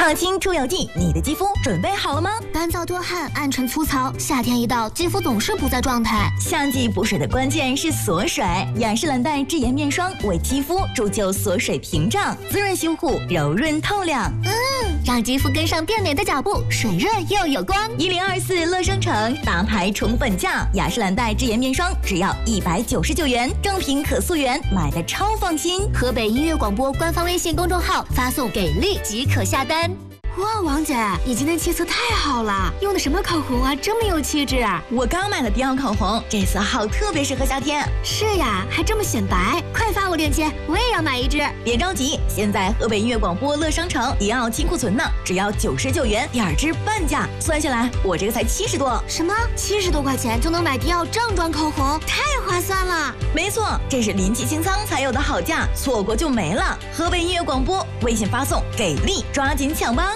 抗菌除油剂，你的肌肤准备好了吗？ 干燥多汗，暗沉粗糙，夏天一到，肌肤总是不在状态。 夏季补水的关键是锁水，雅诗兰黛智妍面霜为肌肤铸就锁水屏障，滋润修护，柔润透亮。 让肌肤跟上变美的脚步，水润又有光。 1024乐商城大牌宠本价，雅诗兰黛智妍面霜只要199元，正品可溯源，买的超放心。 河北音乐广播官方微信公众号发送给力即可下单。哇，王姐，你今天气色太好了，用的什么口红啊，这么有气质啊！ 我刚买的迪奥口红，这色号特别适合夏天。 是呀，还这么显白，快发我链接，我也要买一支。 别着急，现在河北音乐广播乐商城迪奥清库存呢，只要99元，2支半价，算下来我这个才70多。 什么？70多块钱就能买迪奥正装口红，太划算了！ 没错，这是临期清仓才有的好价，错过就没了。河北音乐广播微信发送给力，抓紧抢吧！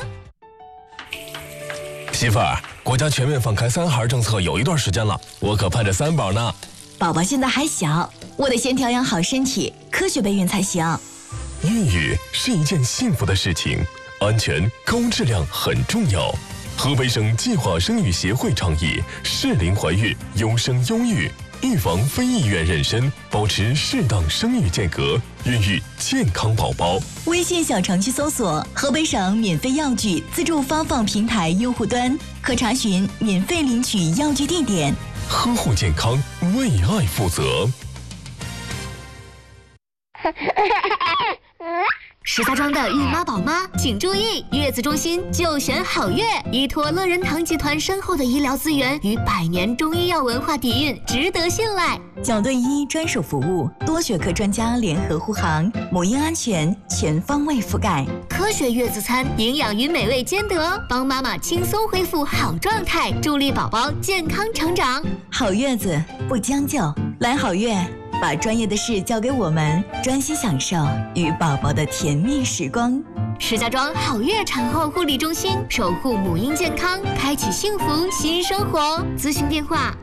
媳妇儿，国家全面放开3孩政策有一段时间了，我可盼着3宝呢。 宝宝现在还小，我得先调养好身体，科学备孕才行。 孕育是一件幸福的事情，安全高质量很重要。河北省计划生育协会倡议适龄怀孕，优生优育，预防非意愿妊娠，保持适当生育间隔，孕育健康宝宝。 微信小程序搜索河北省免费药具自助发放平台用户端，可查询免费领取药具地点。 呵护健康，为爱负责。 石家庄的孕妈宝妈请注意，月子中心就选好月，依托乐仁堂集团深厚的医疗资源与100年中医药文化底蕴，值得信赖。 角队医专属服务，多学科专家联合护航，母婴安全全方位覆盖。 科学月子餐，营养与美味兼得，帮妈妈轻松恢复好状态，助力宝宝健康成长。 好月子不将就，来好月。把专业的事交给我们，专心享受与宝宝的甜蜜时光。 石家庄好月产后护理中心，守护母婴健康，开启幸福新生活。咨询电话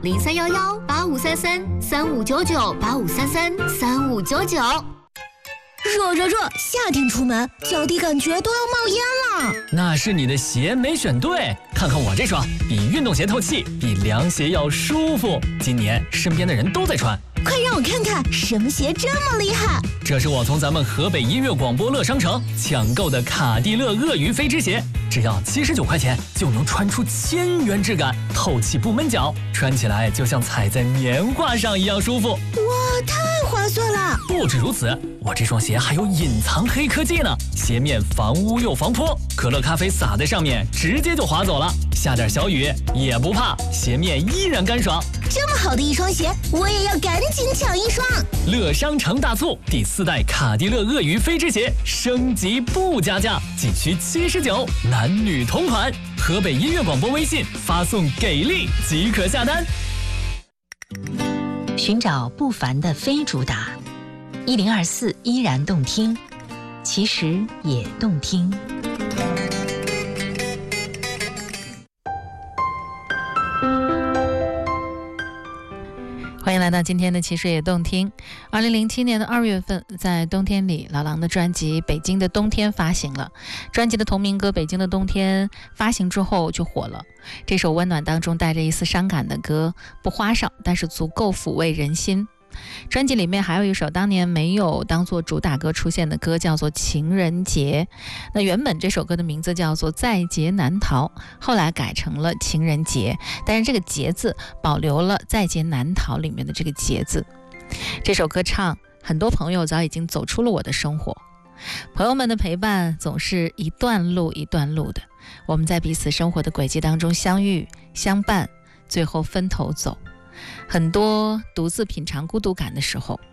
：0311-8533-3599，8533-3599。 热，夏天出门脚底感觉都要冒烟了。 那是你的鞋没选对，看看我这双，比运动鞋透气，比凉鞋要舒服。今年身边的人都在穿， 快让我看看什么鞋这么厉害。 这是我从咱们河北音乐广播乐商城抢购的卡地乐鳄鱼飞织鞋，只要79块钱就能穿出1000元质感，透气不闷脚，穿起来就像踩在棉花上一样舒服。 哇，太划算了！ 不止如此，我这双鞋还有隐藏黑科技呢，鞋面防污又防泼，可乐咖啡洒在上面直接就滑走了，下点小雨也不怕，鞋面依然干爽。 这么好的一双鞋，我也要赶紧抢一双。 乐商城大促，第4代卡地乐鳄鱼飞织鞋升级不加价，仅需79，男女同款。河北音乐广播微信发送给力即可下单。 寻找不凡的非主打，1024依然动听，其实也动听。 欢迎来到今天的其实也动听。2007年的2月份，在冬天里，老狼的专辑《北京的冬天》发行了。专辑的同名歌《北京的冬天》发行之后就火了。这首温暖当中带着一丝伤感的歌，不花哨，但是足够抚慰人心。专辑里面还有一首当年没有当做主打歌出现的歌，叫做《情人节》。那原本这首歌的名字叫做《在劫难逃》，后来改成了《情人节》，但是这个节字保留了《在劫难逃》里面的这个节字。这首歌唱，很多朋友早已经走出了我的生活，朋友们的陪伴总是一段路一段路的，我们在彼此生活的轨迹当中相遇相伴，最后分头走。很多独自品尝孤独感的时候，